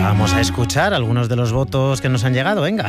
Vamos a escuchar algunos de los votos que nos han llegado, venga.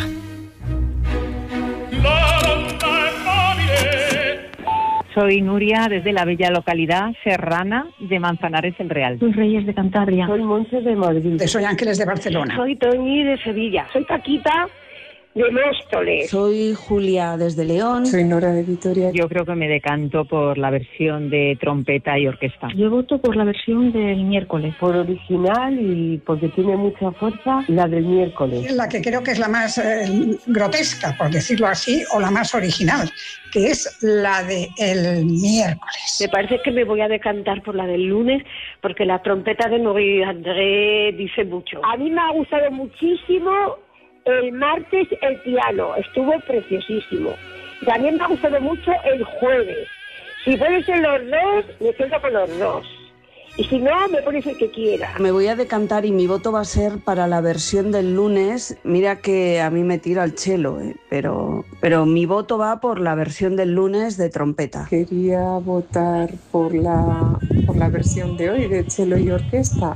Soy Nuria, desde la bella localidad serrana de Manzanares el Real. Soy Reyes de Cantabria. Soy Monse de Madrid. Soy Ángeles de Barcelona. Soy Toñi de Sevilla. Soy Paquita de Móstoles. Soy Julia desde León. Soy Nora de Vitoria. Yo creo que me decanto por la versión de trompeta y orquesta. Yo voto por la versión del miércoles. Por original y porque tiene mucha fuerza, la del miércoles. La que creo que es la más grotesca, por decirlo así, o la más original, que es la del miércoles. Me parece que me voy a decantar por la del lunes, porque la trompeta de Maurice André dice mucho. A mí me ha gustado muchísimo el martes el piano, estuvo preciosísimo. También me ha gustado mucho el jueves. Si pueden ser los dos, me quedo con los dos. Y si no, me pones el que quiera. Me voy a decantar y mi voto va a ser para la versión del lunes. Mira que a mí me tira el cello, pero mi voto va por la versión del lunes de trompeta. Quería votar por la versión de hoy de cello y orquesta.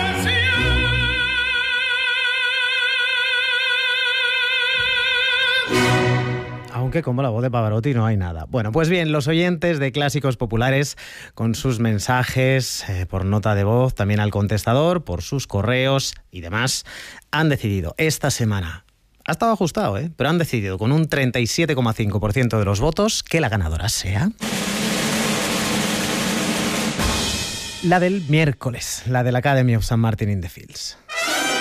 Aunque como la voz de Pavarotti no hay nada. Bueno, pues bien, los oyentes de Clásicos Populares con sus mensajes por nota de voz, también al contestador, por sus correos y demás, han decidido esta semana, ha estado ajustado, pero han decidido con un 37,5% de los votos que la ganadora sea la del miércoles, la del Academy of St. Martin in the Fields.